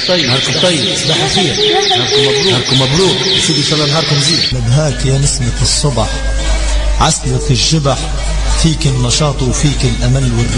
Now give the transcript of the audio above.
نهاركم طيب، صباح الخير، نهاركم مبروك، سيدي صلى نهاركم زين. نبهاك يا نسمة الصبح، عسلك الجبح، فيك النشاط وفيك الأمل